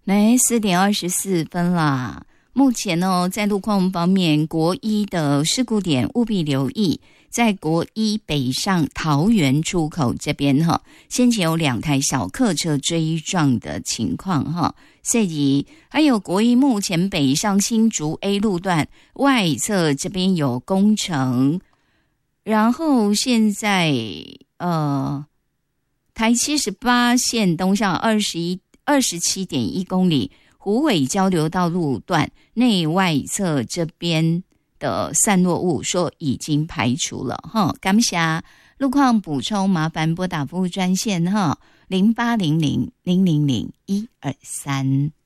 来4:24啦。目前呢，在路况方面，国一的事故点务必留意，在国一北上桃园出口这边哈，先前有2台小客车追撞的情况哈，所以还有国一目前北上新竹 A 路段外侧这边有工程，然后现在台78线东向27.1公里。虎尾交流道路段内外侧这边的散落物说已经排除了哈，感谢路况补充，麻烦拨打服务专线哈，0800000123。